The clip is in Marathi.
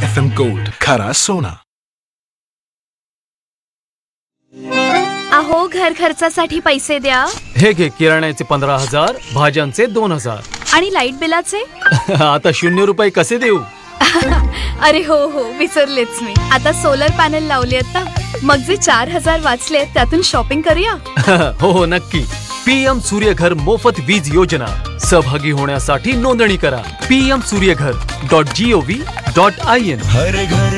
FM Gold, खरा सोना. अहो, घर खर्चासाठी पैसे द्या. हे घे किराण्याचे 15,000, भाज्यांचे 2,000 आणि लाईट बिलाचे. आता 0 रुपये कसे देऊ? अरे हो हो, विसरलेच मी. आता सोलर पॅनल लावले आता, मग जे 4,000 वाचले त्यातून शॉपिंग करूया. हो हो नक्की. PM सूर्यघर मोफत वीज योजना. सहभागी होण्यासाठी नोंदणी करा. pmsuryaghar.gov.in. हर घर